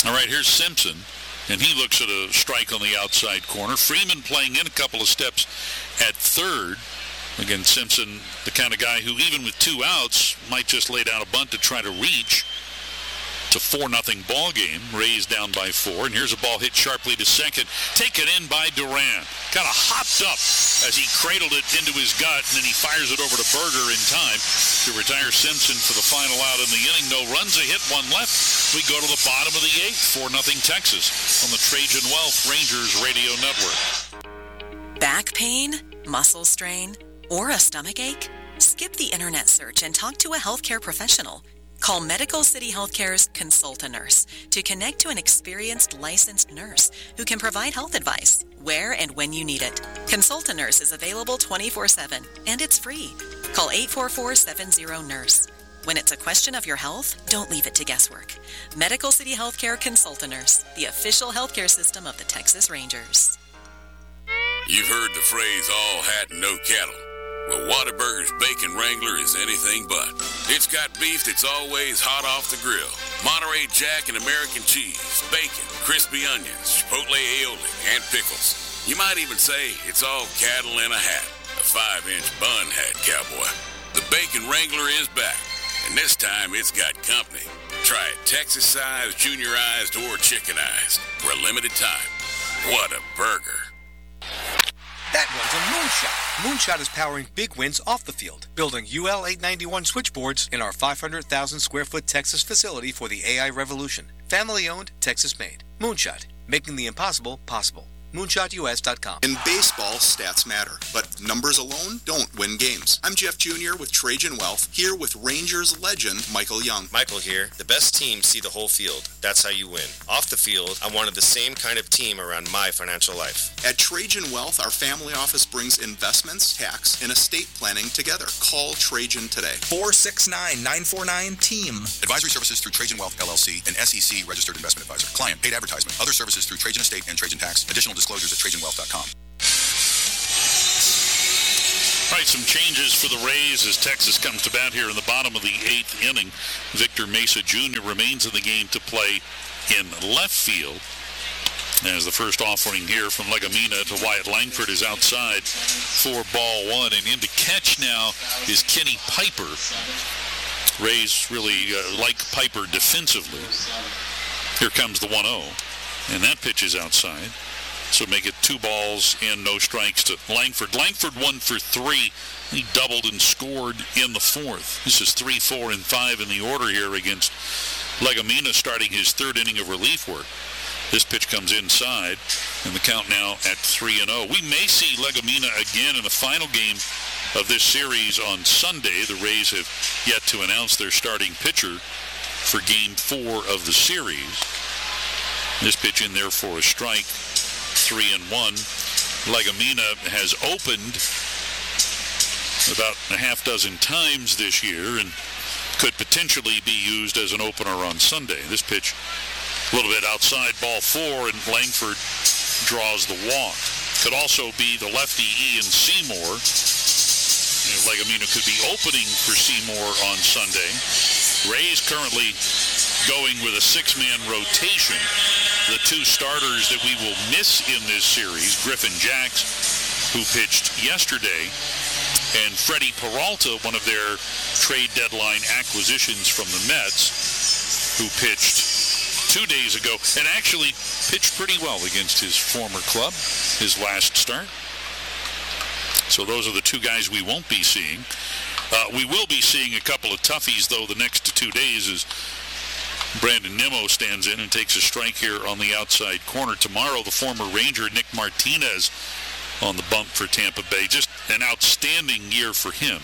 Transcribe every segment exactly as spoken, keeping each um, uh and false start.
All right, here's Simpson, and he looks at a strike on the outside corner. Freeman playing in a couple of steps at third. Again, Simpson, the kind of guy who, even with two outs, might just lay down a bunt to try to reach. It's a four nothing ball game. Rays down by four. And here's a ball hit sharply to second. Taken in by Duran. Kind of hopped up as he cradled it into his gut, and then he fires it over to Berger in time to retire Simpson for the final out in the inning. No runs, a hit, one left. We go to the bottom of the eighth. four nothing Texas on the Trajan Wealth Rangers Radio Network. Back pain, muscle strain, or a stomach ache? Skip the internet search and talk to a healthcare professional. Call Medical City Healthcare's Consult-A-Nurse to connect to an experienced licensed nurse who can provide health advice where and when you need it. Consult-A-Nurse is available twenty-four seven, and it's free. Call eight four four, seven zero, nurse. When it's a question of your health, don't leave it to guesswork. Medical City Healthcare Consult-A-Nurse, the official healthcare system of the Texas Rangers. You've heard the phrase, all hat and no cattle. Well, Whataburger's Bacon Wrangler is anything but. It's got beef that's always hot off the grill. Monterey Jack and American cheese, bacon, crispy onions, chipotle aioli, and pickles. You might even say it's all cattle in a hat. A five-inch bun hat, cowboy. The Bacon Wrangler is back, and this time it's got company. Try it Texas-sized, junior-ized, or chicken-ized for a limited time. What a burger. That one's a moonshot. Moonshot is powering big wins off the field, building U L eight ninety-one switchboards in our five hundred thousand square foot Texas facility for the A I revolution. Family owned, Texas made. Moonshot, making the impossible possible. moonshot U S dot com. In baseball, stats matter, but numbers alone don't win games. I'm Jeff Junior with Trajan Wealth, here with Rangers legend Michael Young. Michael here. The best teams see the whole field. That's how you win. Off the field, I wanted the same kind of team around my financial life. At Trajan Wealth, our family office brings investments, tax, and estate planning together. Call Trajan today. four six nine, nine four nine, team. Advisory services through Trajan Wealth, L L C, an S E C registered investment advisor. Client, paid advertisement. Other services through Trajan Estate and Trajan Tax. Additional disclosures at Trajan Wealth dot com. All right, some changes for the Rays as Texas comes to bat here in the bottom of the eighth inning. Victor Mesa Junior remains in the game to play in left field. As the first offering here from Legumina to Wyatt Langford is outside for ball one. And in to catch now is Kenny Piper. Rays really uh, like Piper defensively. Here comes the one oh. And that pitch is outside. So make it two balls and no strikes to Langford. Langford one for three. He doubled and scored in the fourth. This is three, four, and five in the order here against Legumina, starting his third inning of relief work. This pitch comes inside, and the count now at three and oh. We may see Legumina again in the final game of this series on Sunday. The Rays have yet to announce their starting pitcher for game four of the series. This pitch in there for a strike. Three and one. Legumina has opened about a half dozen times this year and could potentially be used as an opener on Sunday. This pitch a little bit outside, ball four, and Langford draws the walk. Could also be the lefty Ian Seymour. You know, Legumina could be opening for Seymour on Sunday. Rays currently going with a six-man rotation. The two starters that we will miss in this series, Griffin Jacks, who pitched yesterday, and Freddie Peralta, one of their trade deadline acquisitions from the Mets, who pitched two days ago and actually pitched pretty well against his former club, his last start. So those are the two guys we won't be seeing. Uh, we will be seeing a couple of toughies, though, the next two days as Brandon Nimmo stands in and takes a strike here on the outside corner. Tomorrow, the former Ranger Nick Martinez on the bump for Tampa Bay. Just an outstanding year for him.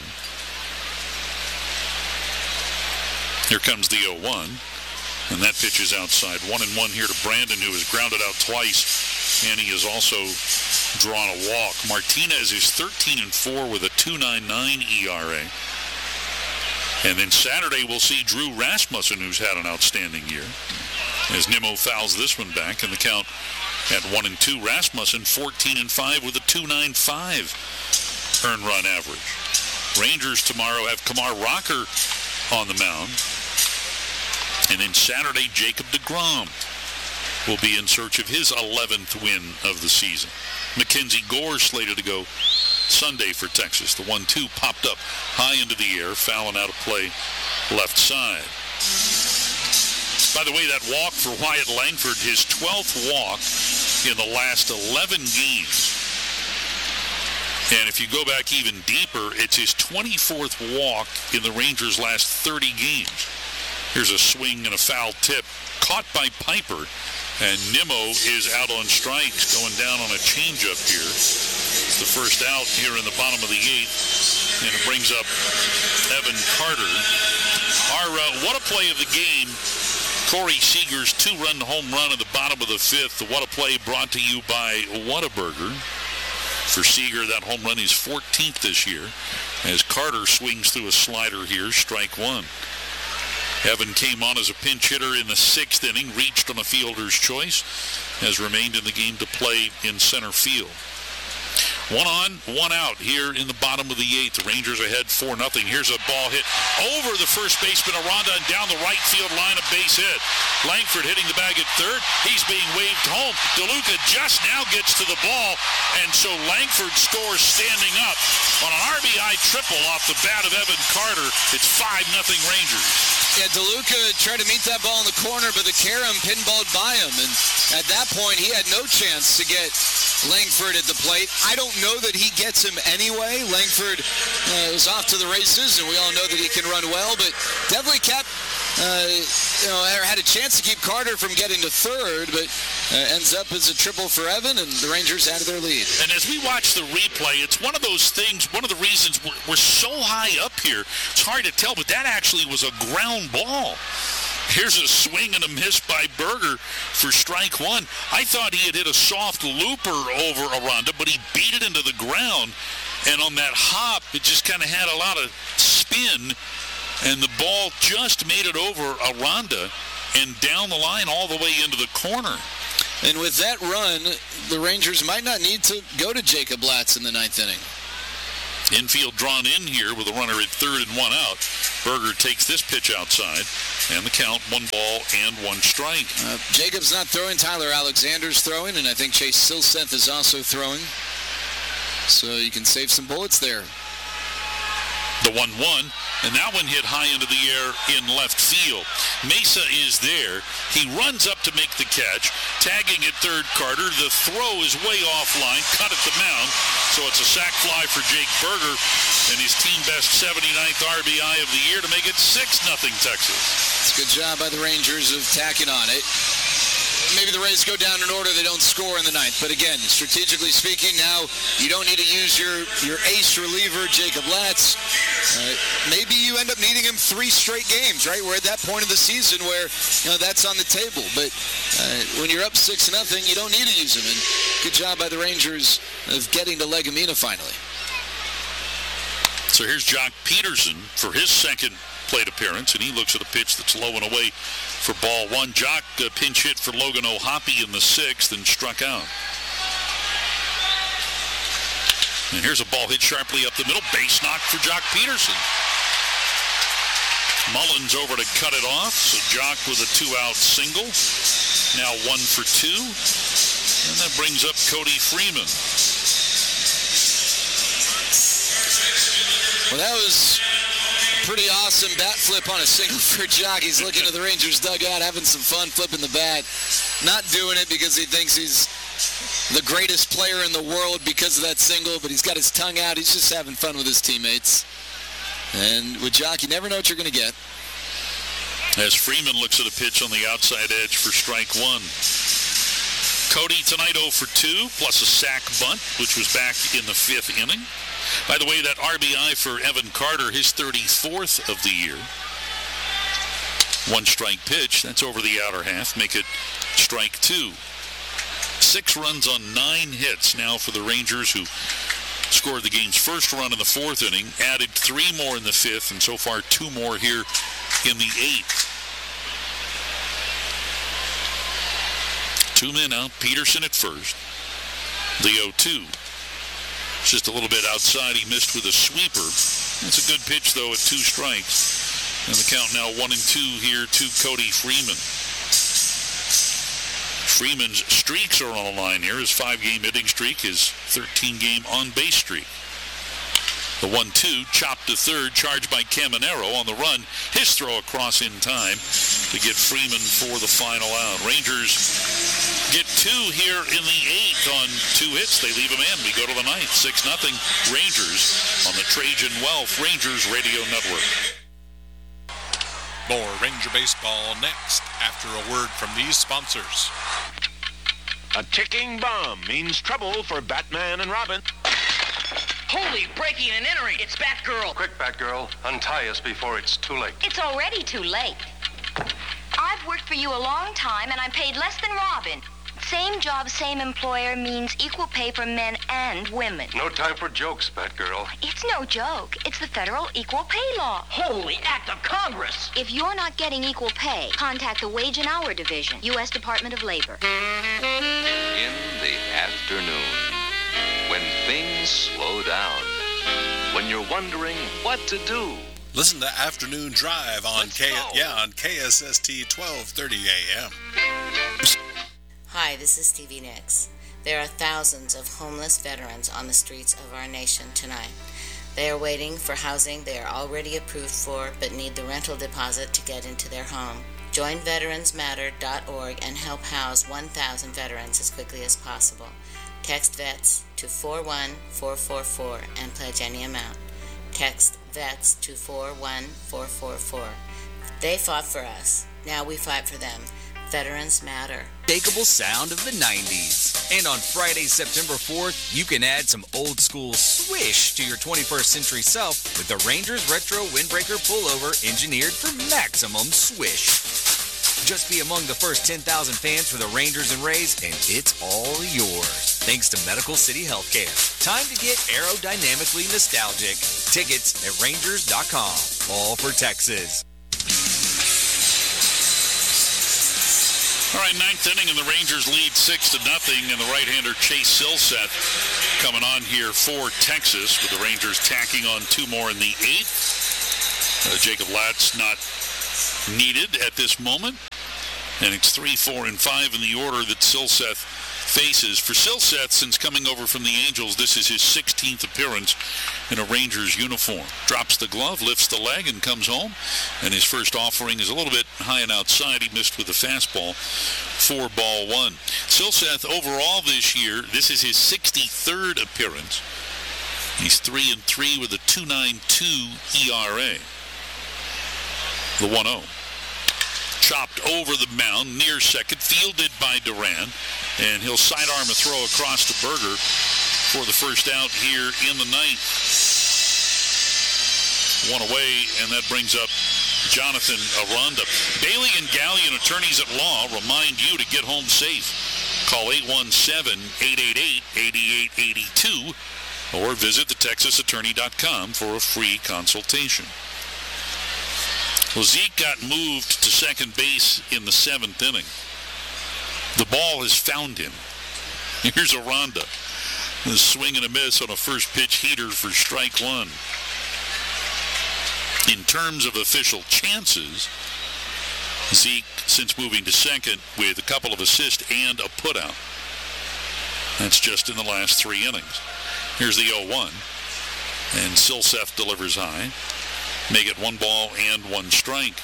Here comes the oh one, and that pitch is outside. One and one here to Brandon, who has grounded out twice, and he has also drawn a walk. Martinez is thirteen and four with a two point nine nine E R A. And then Saturday we'll see Drew Rasmussen, who's had an outstanding year, as Nimmo fouls this one back, and the count at one and two. Rasmussen fourteen and five with a two point nine five earned run average. Rangers tomorrow have Kamar Rocker on the mound, and then Saturday Jacob deGrom will be in search of his eleventh win of the season. Mackenzie Gore slated to go Sunday for Texas. The one two popped up high into the air, fouling out of play left side. By the way, that walk for Wyatt Langford, his twelfth walk in the last eleven games. And if you go back even deeper, it's his twenty-fourth walk in the Rangers' last thirty games. Here's a swing and a foul tip caught by Piper. And Nimmo is out on strikes, going down on a changeup here. It's the first out here in the bottom of the eighth. And it brings up Evan Carter. Our uh, what a play of the game. Corey Seager's two-run home run at the bottom of the fifth. The what a play brought to you by Whataburger. For Seager, that home run is fourteenth this year. As Carter swings through a slider here, strike one. Evan came on as a pinch hitter in the sixth inning, reached on a fielder's choice, has remained in the game to play in center field. One on, one out here in the bottom of the eighth. The Rangers ahead four nothing. Here's a ball hit over the first baseman, Aranda, and down the right field line, a base hit. Langford hitting the bag at third. He's being waved home. DeLuca just now gets to the ball, and so Langford scores standing up on an R B I triple off the bat of Evan Carter. It's five nothing Rangers. Yeah, DeLuca tried to meet that ball in the corner, but the Karam pinballed by him, and at that point, he had no chance to get Langford at the plate. I don't know that he gets him anyway. Langford uh, is off to the races, and we all know that he can run well, but definitely kept, uh, you know, had a chance to keep Carter from getting to third, but uh, ends up as a triple for Evan, and the Rangers added their lead. And as we watch the replay, it's one of those things, one of the reasons we're, we're so high up here, it's hard to tell, but that actually was a ground ball. Here's a swing and a miss by Berger for strike one. I thought he had hit a soft looper over Aranda, but he beat it into the ground. And on that hop, it just kind of had a lot of spin. And the ball just made it over Aranda and down the line all the way into the corner. And with that run, the Rangers might not need to go to Jacob Latz in the ninth inning. Infield drawn in here with a runner at third and one out. Berger takes this pitch outside, and the count, one ball and one strike. Uh, Jacob's not throwing. Tyler Alexander's throwing, and I think Chase Silseth is also throwing. So you can save some bullets there. The one one, and that one hit high into the air in left field. Mesa is there. He runs up to make the catch. Tagging at third, Carter. The throw is way offline, cut at the mound. So it's a sac fly for Jake Berger and his team best seventy-ninth R B I of the year to make it six nothing Texas. It's a good job by the Rangers of tacking on it. Maybe the Rays go down in order, they don't score in the ninth. But again, strategically speaking, now you don't need to use your, your ace reliever, Jacob Latz. Uh, maybe you end up needing him three straight games, right? We're at that point of the season where, you know, that's on the table. But uh, when you're up six nothing, you don't need to use him. And good job by the Rangers of getting to Legumina finally. So here's Jock Peterson for his second plate appearance, and he looks at a pitch that's low and away for ball one. Jock uh, pinch hit for Logan O'Hoppe in the sixth and struck out. And here's a ball hit sharply up the middle. Base knock for Jock Peterson. Mullins over to cut it off. So Jock with a two-out single. Now one for two. And that brings up Cody Freeman. Well, that was pretty awesome bat flip on a single for Jock. He's looking at the Rangers dugout, having some fun flipping the bat. Not doing it because he thinks he's the greatest player in the world because of that single, but he's got his tongue out. He's just having fun with his teammates. And with Jock, you never know what you're going to get. As Freeman looks at a pitch on the outside edge for strike one. Cody tonight oh for two, plus a sac bunt, which was back in the fifth inning. By the way, that R B I for Evan Carter, his thirty-fourth of the year. One strike pitch, that's over the outer half, make it strike two. Six runs on nine hits now for the Rangers, who scored the game's first run in the fourth inning, added three more in the fifth, and so far two more here in the eighth. Two men out, Peterson at first. The oh two. Just a little bit outside. He missed with a sweeper. It's a good pitch, though, at two strikes. And the count now one and two here to Cody Freeman. Freeman's streaks are on the line here. His five-game hitting streak, his thirteen-game on-base streak. The one two, chopped to third, charged by Caminero on the run. His throw across in time to get Freeman for the final out. Rangers get two here in the eighth on two hits. They leave them in. We go to the ninth, six nothing Rangers on the Trajan Wealth Rangers Radio Network. More Ranger Baseball next after a word from these sponsors. A ticking bomb means trouble for Batman and Robin. Holy, breaking and entering. It's Batgirl. Quick, Batgirl. Untie us before it's too late. It's already too late. I've worked for you a long time, and I'm paid less than Robin. Same job, same employer means equal pay for men and women. No time for jokes, Batgirl. It's no joke. It's the federal equal pay law. Holy act of Congress. If you're not getting equal pay, contact the Wage and Hour Division, U S Department of Labor. In the afternoon, when things slow down, when you're wondering what to do. Listen to Afternoon Drive on K yeah on K S S T twelve thirty A M. Hi, this is Stevie Nicks. There are thousands of homeless veterans on the streets of our nation tonight. They are waiting for housing they are already approved for but need the rental deposit to get into their home. Join Veterans Matter dot org and help house one thousand veterans as quickly as possible. Text VETS to four one four four four and pledge any amount. Text VETS to four one four four four. They fought for us. Now we fight for them. Veterans Matter. Unmistakable sound of the nineties. And on Friday, September fourth, you can add some old school swish to your twenty-first century self with the Rangers Retro Windbreaker Pullover engineered for maximum swish. Just be among the first ten thousand fans for the Rangers and Rays, and it's all yours. Thanks to Medical City Healthcare. Time to get aerodynamically nostalgic. Tickets at Rangers dot com. All for Texas. All right, ninth inning, and the Rangers lead six to nothing, and the right-hander Chase Silseth coming on here for Texas, with the Rangers tacking on two more in the eighth. Uh, Jacob Latz not needed at this moment, and it's three, four, and five in the order that Silseth faces. For Silseth, since coming over from the Angels, this is his sixteenth appearance in a Rangers uniform. Drops the glove, lifts the leg, and comes home. And his first offering is a little bit high and outside. He missed with a fastball. Four ball one. Silseth overall this year, this is his sixty-third appearance. He's three and three with a two point nine two E R A. The one oh. Chopped over the mound, near second, fielded by Duran, and he'll sidearm a throw across to Berger for the first out here in the ninth. One away, and that brings up Jonathan Aranda. Bailey and Gallion, attorneys at law, remind you to get home safe. Call eight one seven, eight eight eight, eight eight eight two or visit the texas attorney dot com for a free consultation. Well, Zeke got moved to second base in the seventh inning. The ball has found him. Here's Aranda. The swing and a miss on a first pitch heater for strike one. In terms of official chances, Zeke, since moving to second, with a couple of assists and a putout. That's just in the last three innings. Here's the oh one. And Silseth delivers high. Make it one ball and one strike.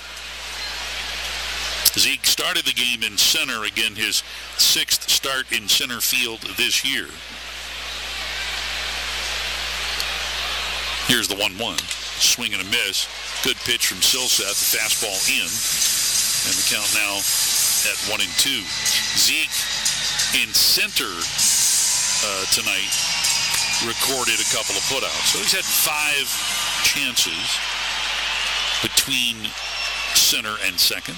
Zeke started the game in center, again his sixth start in center field this year. Here's the one one. Swing and a miss. Good pitch from Silseth. The fastball in. And the count now at one and two. Zeke in center uh, tonight recorded a couple of putouts. So he's had five chances between center and second.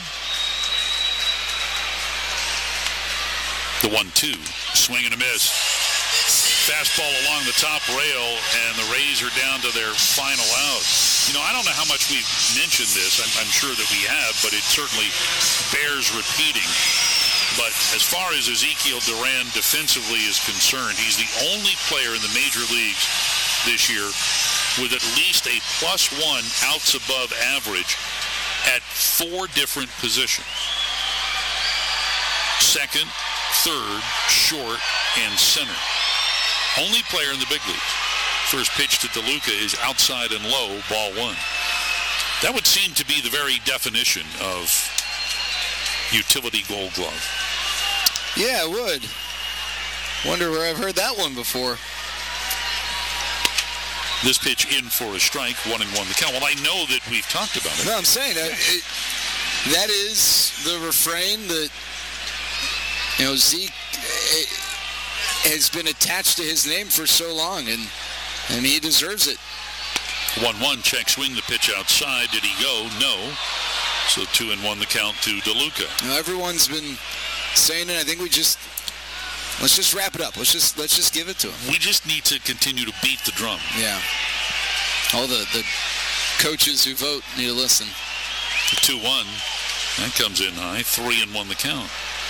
The one two. Swing and a miss. Fastball along the top rail, and the Rays are down to their final out. You know, I don't know how much we've mentioned this. I'm, I'm sure that we have, but it certainly bears repeating. But as far as Ezekiel Duran defensively is concerned, he's the only player in the major leagues this year with at least a plus one outs above average at four different positions. Second, third, short, and center. Only player in the big leagues. First pitch to DeLuca is outside and low, ball one. That would seem to be the very definition of utility Gold Glove. Yeah, it would. Wonder where I've heard that one before. This pitch in for a strike, one and one the count. Well, I know that we've talked about it. No, I'm saying that it, that is the refrain that, you know, Zeke it, has been attached to his name for so long, and and he deserves it. one one, check swing, the pitch outside. Did he go? No. So two and one the count to DeLuca. You know, everyone's been saying it. I think we just let's just wrap it up. Let's just let's just give it to him. We just need to continue to beat the drum. Yeah. All the, the coaches who vote need to listen. The two one. That comes in high. Three and one the count.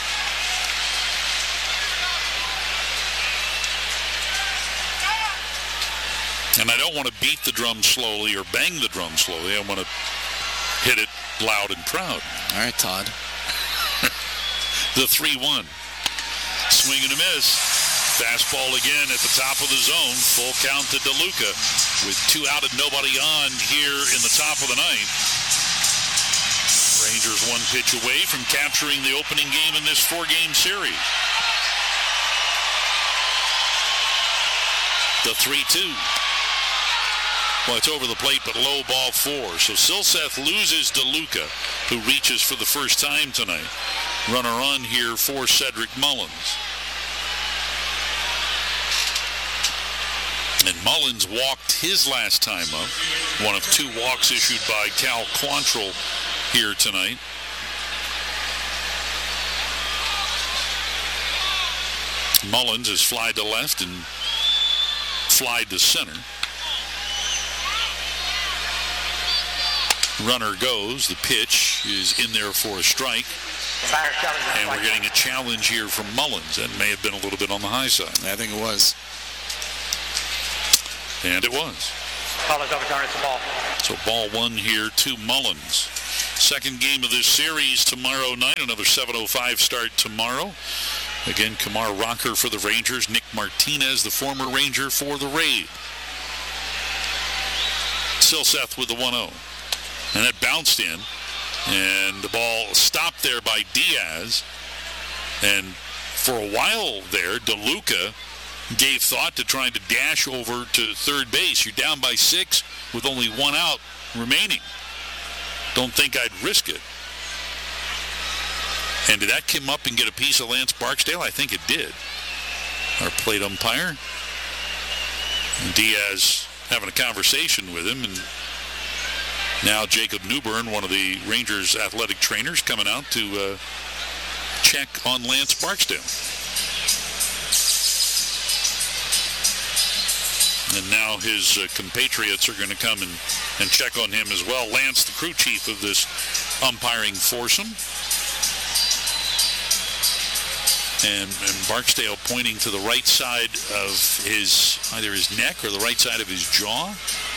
And I don't want to beat the drum slowly or bang the drum slowly. I want to hit it loud and proud. All right, Todd. The three one. Swing and a miss. Fastball again at the top of the zone. Full count to DeLuca with two out and nobody on here in the top of the ninth. Rangers one pitch away from capturing the opening game in this four-game series. The three two. Well, it's over the plate, but low, ball four. So Silseth loses DeLuca, who reaches for the first time tonight. Runner on here for Cedric Mullins. And Mullins walked his last time up. One of two walks issued by Cal Quantrill here tonight. Mullins is fly to left and fly to center. Runner goes. The pitch is in there for a strike. And we're getting a challenge here from Mullins. That may have been a little bit on the high side. I think it was. And it was. Mullins overturned. It's a ball. So ball one here to Mullins. Second game of this series tomorrow night. Another seven oh five start tomorrow. Again, Kamar Rocker for the Rangers. Nick Martinez, the former Ranger, for the Rays. Silseth with the one oh. And that bounced in. And the ball stopped there by Diaz. And for a while there, DeLuca gave thought to trying to dash over to third base. You're down by six with only one out remaining. Don't think I'd risk it. And did that come up and get a piece of Lance Barksdale? I think it did. Our plate umpire. And Diaz having a conversation with him. And now Jacob Newburn, one of the Rangers athletic trainers, coming out to uh, check on Lance Barksdale. And now his uh, compatriots are going to come and, and check on him as well. Lance, the crew chief of this umpiring foursome. And, and Barksdale pointing to the right side of his, either his neck or the right side of his jaw.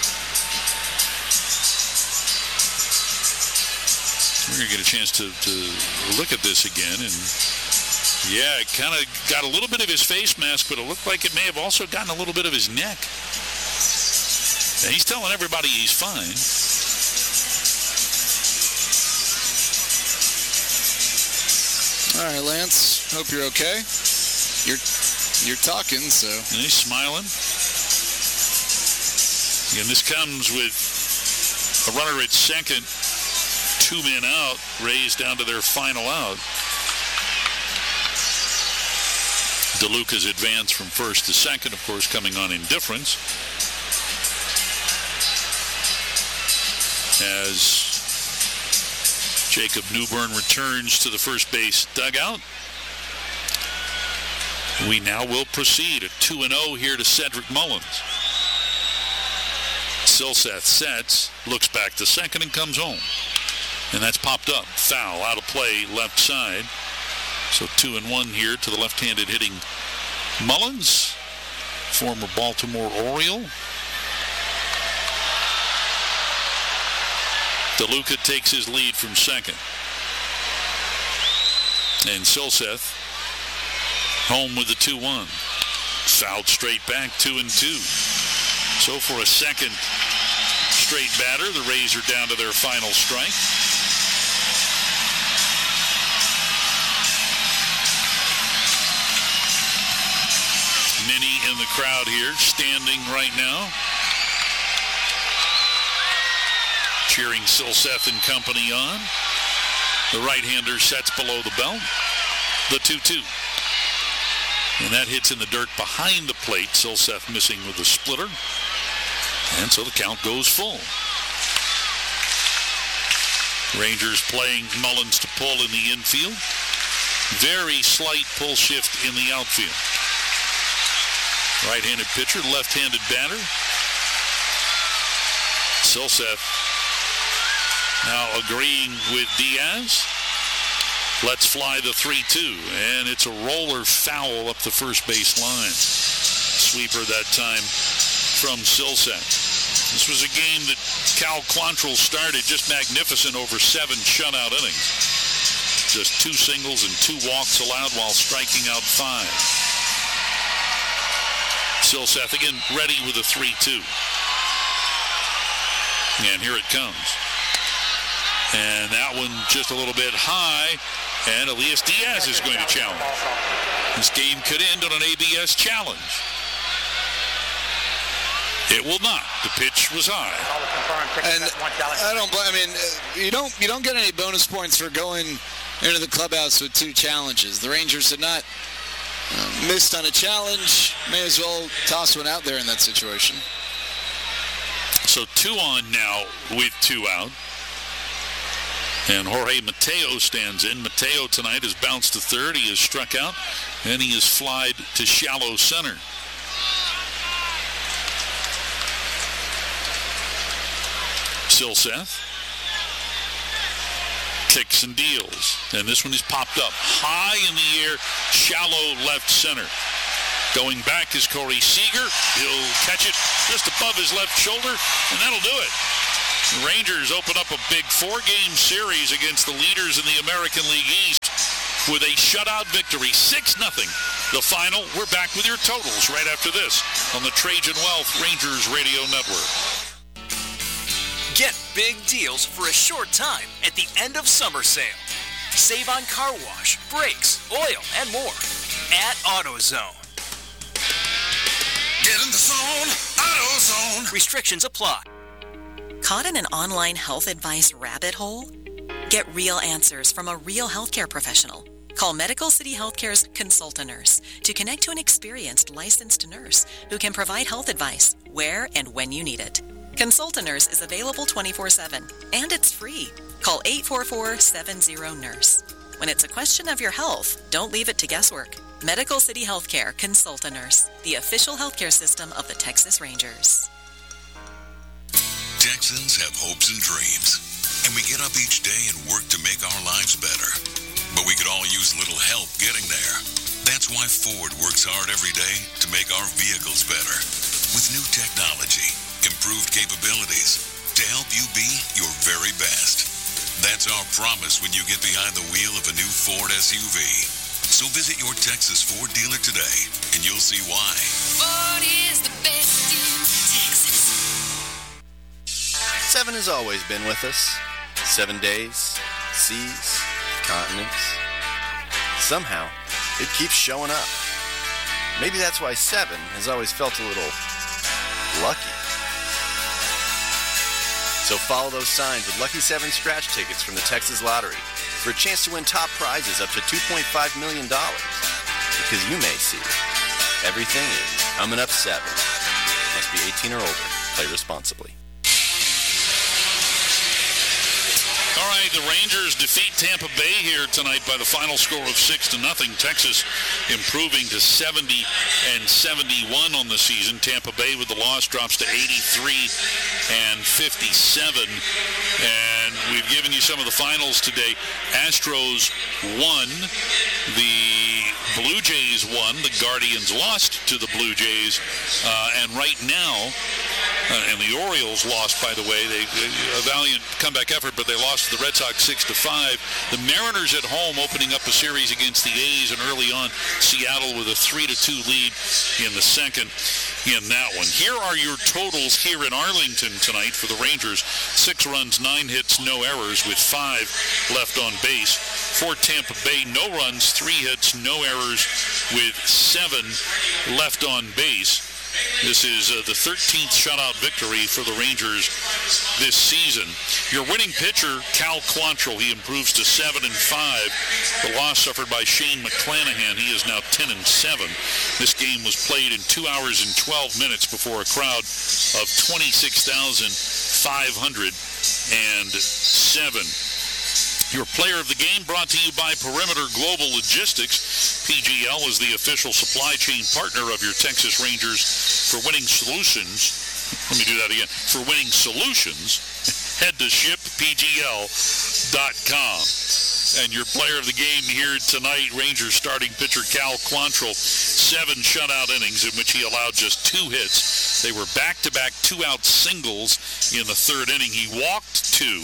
We're going to get a chance to, to look at this again. And yeah, it kind of got a little bit of his face mask, but it looked like it may have also gotten a little bit of his neck. And he's telling everybody he's fine. All right, Lance. Hope you're okay. You're you're talking, so. And he's smiling. And this comes with a runner at second, two men out, Rays down to their final out. DeLuca's advance from first to second, of course, coming on indifference. As Jacob Newburn returns to the first base dugout. We now will proceed at two and oh here to Cedric Mullins. Silseth sets, looks back to second and comes home. And that's popped up. Foul, out of play, left side. So two and one here to the left-handed hitting Mullins, former Baltimore Oriole. DeLuca takes his lead from second. And Silseth home with the two one. Fouled straight back, two and two. So for a second straight batter, the Rays are down to their final strike. Many in the crowd here, standing right now, cheering Silseth and company on. The right-hander sets below the belt. The two two. And that hits in the dirt behind the plate. Silseth missing with the splitter. And so the count goes full. Rangers playing Mullins to pull in the infield. Very slight pull shift in the outfield. Right-handed pitcher, left-handed batter. Silseth now agreeing with Diaz. Let's fly the three two, and it's a roller foul up the first base line. Sweeper that time from Silseth. This was a game that Cal Quantrill started just magnificent over seven shutout innings. Just two singles and two walks allowed while striking out five. Silseth again ready with a three two. And here it comes. And that one just a little bit high. And Elias Diaz is going to challenge. This game could end on an A B S challenge. It will not. The pitch was high. And I don't. I mean, you don't. You don't get any bonus points for going into the clubhouse with two challenges. The Rangers had not uh, missed on a challenge. May as well toss one out there in that situation. So two on now with two out. And Jorge Mateo stands in. Mateo tonight has bounced to third. He has struck out. And he is flied to shallow center. Silseth kicks and deals. And this one is popped up high in the air, shallow left center. Going back is Corey Seager. He'll catch it just above his left shoulder, and that'll do it. The Rangers open up a big four-game series against the leaders in the American League East with a shutout victory, six nothing. The final. We're back with your totals right after this on the Trajan Wealth Rangers Radio Network. Get big deals for a short time at the end of summer sale. Save on car wash, brakes, oil, and more at AutoZone. Get in the zone, AutoZone. Restrictions apply. Caught in an online health advice rabbit hole? Get real answers from a real healthcare professional. Call Medical City Healthcare's Consultant Nurse to connect to an experienced licensed nurse who can provide health advice where and when you need it. Consultant Nurse is available twenty-four seven, and it's free. Call eight four four, seven zero, nurse. When it's a question of your health, don't leave it to guesswork. Medical City Healthcare Consultant Nurse, the official healthcare system of the Texas Rangers. Texans have hopes and dreams, and we get up each day and work to make our lives better. But we could all use a little help getting there. That's why Ford works hard every day to make our vehicles better. With new technology, improved capabilities, to help you be your very best. That's our promise when you get behind the wheel of a new Ford S U V. So visit your Texas Ford dealer today, and you'll see why. Ford is the best in Texas. Seven has always been with us. Seven days, seas, continents. Somehow, it keeps showing up. Maybe that's why seven has always felt a little lucky. So follow those signs with Lucky seven scratch tickets from the Texas Lottery for a chance to win top prizes up to two point five million dollars. Because you may see, everything is coming up seven. Must be eighteen or older. Play responsibly. All right, the Rangers defeat Tampa Bay here tonight by the final score of six to nothing. Texas improving to seventy and seventy-one on the season. Tampa Bay with the loss drops to eighty-three and fifty-seven. And we've given you some of the finals today. Astros won. The Blue Jays won. The Guardians lost to the Blue Jays. Uh, and right now, Uh, and the Orioles lost, by the way. They, they a valiant comeback effort, but they lost to the Red Sox six to five. The Mariners at home opening up a series against the A's, and early on, Seattle with a three to two lead in the second in that one. Here are your totals here in Arlington tonight for the Rangers. Six runs, nine hits, no errors with five left on base. For Tampa Bay, no runs, three hits, no errors with seven left on base. This is uh, the thirteenth shutout victory for the Rangers this season. Your winning pitcher, Cal Quantrill, he improves to seven and five. The loss suffered by Shane McClanahan. He is now ten and seven. This game was played in two hours and twelve minutes before a crowd of twenty-six thousand five hundred seven. Your player of the game brought to you by Perimeter Global Logistics. P G L is the official supply chain partner of your Texas Rangers for winning solutions. Let me do that again. For winning solutions, head to ship P G L dot com. And your player of the game here tonight, Rangers starting pitcher Cal Quantrill, seven shutout innings in which he allowed just two hits. They were back-to-back two-out singles in the third inning. He walked two.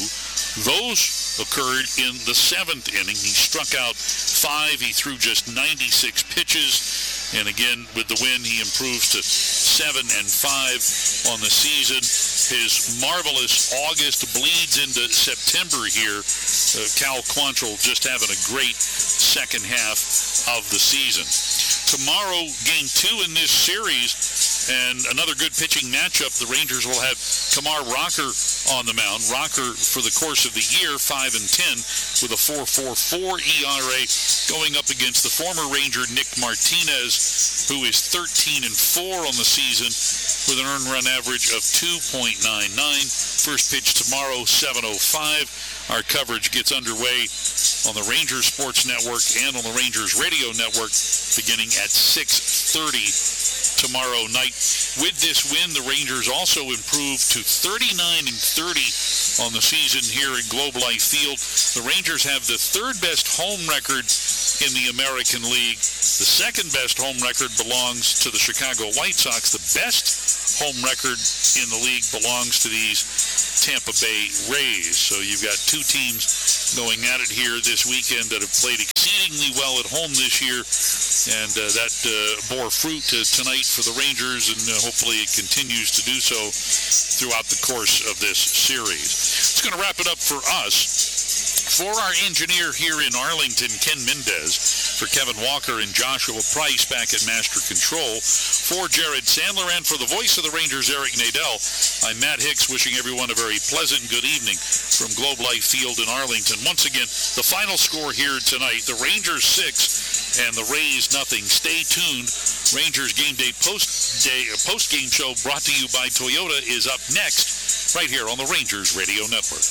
Those occurred in the seventh inning. He struck out five. He threw just ninety-six pitches. And again, with the win, he improves to seven and five on the season. His marvelous August bleeds into September here. Uh, Cal Quantrill just having a great second half of the season. Tomorrow, game two in this series, and another good pitching matchup. The Rangers will have Kamar Rocker on the mound. Rocker, for the course of the year, five and ten with a four point four four E R A, going up against the former Ranger Nick Martinez, who is thirteen and four on the season with an earned run average of two point nine nine. First pitch tomorrow, seven oh five. Our coverage gets underway on the Rangers Sports Network and on the Rangers Radio Network beginning at six thirty tomorrow night. With this win, the Rangers also improved to thirty-nine and thirty on the season here at Globe Life Field. The Rangers have the third best home record in the American League. The second best home record belongs to the Chicago White Sox. The best home record in the league belongs to these Tampa Bay Rays. So you've got two teams going at it here this weekend that have played exceedingly well at home this year, and uh, that uh, bore fruit uh, tonight for the Rangers, and uh, hopefully it continues to do so throughout the course of this series. It's going to wrap it up for us. For our engineer here in Arlington, Ken Mendez, for Kevin Walker and Joshua Price back at Master Control, for Jared Sandler, and for the voice of the Rangers, Eric Nadel, I'm Matt Hicks, wishing everyone a very pleasant good evening from Globe Life Field in Arlington. Once again, the final score here tonight, the Rangers six and the Rays nothing. Stay tuned. Rangers Game Day post day post game show brought to you by Toyota is up next right here on the Rangers Radio Network.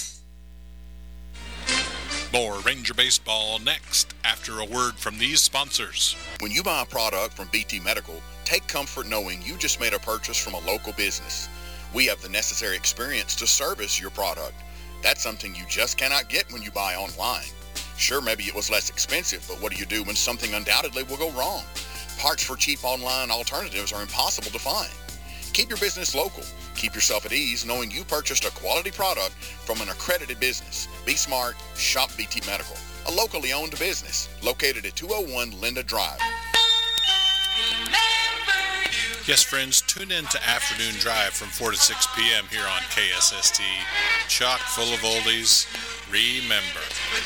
More Ranger Baseball next after a word from these sponsors. When you buy a product from B T Medical, take comfort knowing you just made a purchase from a local business. We have the necessary experience to service your product. That's something you just cannot get when you buy online. Sure, maybe it was less expensive, but what do you do when something undoubtedly will go wrong? Parts for cheap online alternatives are impossible to find. Keep your business local. Keep yourself at ease knowing you purchased a quality product from an accredited business. Be smart. Shop B T Medical, a locally owned business located at two oh one Linda Drive. Yes, friends, tune in to Afternoon Drive from four to six p.m. here on K S S T. Chock full of oldies. Remember.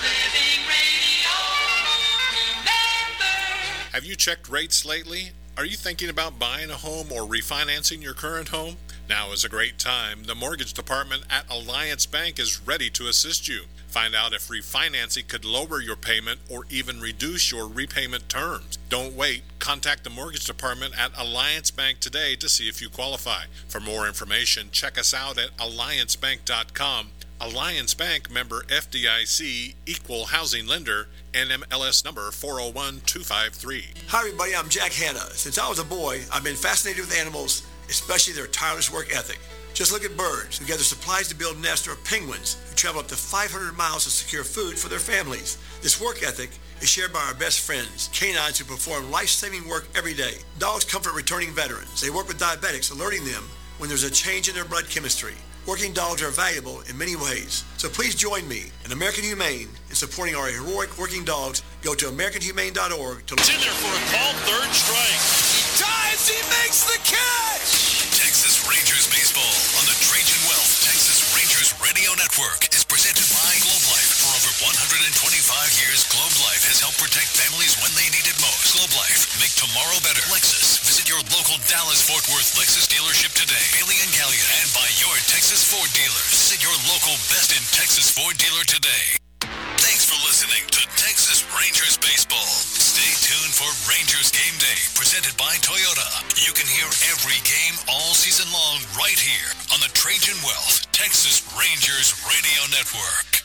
Have you checked rates lately? Are you thinking about buying a home or refinancing your current home? Now is a great time. The mortgage department at Alliance Bank is ready to assist you. Find out if refinancing could lower your payment or even reduce your repayment terms. Don't wait. Contact the mortgage department at Alliance Bank today to see if you qualify. For more information, check us out at alliance bank dot com. Alliance Bank, member F D I C, equal housing lender, N M L S number four oh one two five three. Hi everybody, I'm Jack Hanna. Since I was a boy, I've been fascinated with animals, especially their tireless work ethic. Just look at birds who gather supplies to build nests, or penguins who travel up to five hundred miles to secure food for their families. This work ethic is shared by our best friends, canines who perform life-saving work every day. Dogs comfort returning veterans. They work with diabetics, alerting them when there's a change in their blood chemistry. Working dogs are valuable in many ways. So please join me and American Humane in supporting our heroic working dogs. Go to american humane dot org to... It's in there for a called third strike. He dives, he makes the catch! Texas Rangers baseball on the Trajan Wealth Texas Rangers Radio Network is presented by Globe Life. For over one hundred twenty-five years, Globe Life has helped protect families when they need it most. Globe Life, make tomorrow better. Lexus, visit your local Dallas-Fort Worth Lexus dealership today. Haley and Gallia, and by your Texas Ford dealers. Visit your local Best in Texas Ford dealer today. Thanks for listening to Texas Rangers Baseball. Stay tuned for Rangers Game Day, presented by Toyota. You can hear every game all season long right here on the Trajan Wealth Texas Rangers Radio Network.